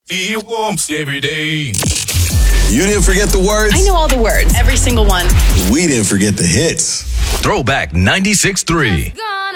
Feel warmth every day. You didn't forget the words? I know all the words. Every single one. We didn't forget the hits. Throwback 96.3.